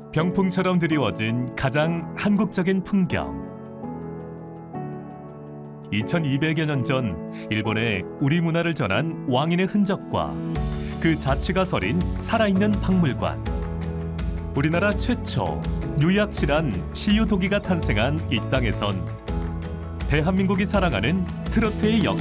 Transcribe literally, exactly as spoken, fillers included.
병풍처럼 드리워진 가장 한국적인 풍경. 이천이백여 년 전 일본에 우리 문화를 전한 왕인의 흔적과 그 자취가 서린 살아있는 박물관. 우리나라 최초 유약실한 시유도기가 탄생한 이 땅에선 대한민국이 사랑하는 트로트의 역